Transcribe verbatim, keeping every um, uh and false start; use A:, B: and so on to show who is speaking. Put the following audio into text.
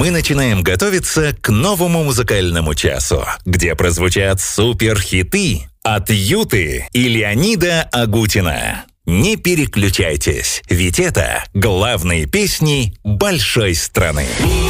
A: мы начинаем готовиться к новому музыкальному часу, где прозвучат суперхиты от Юты и Леонида Агутина. Не переключайтесь, ведь это главные песни большой страны.